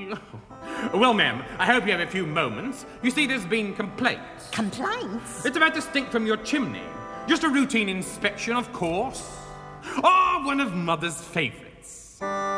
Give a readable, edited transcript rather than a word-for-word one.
Well, ma'am, I hope you have a few moments. You see, there's been complaints. Complaints? It's about the stink from your chimney. Just a routine inspection, of course. Oh, one of Mother's favorites.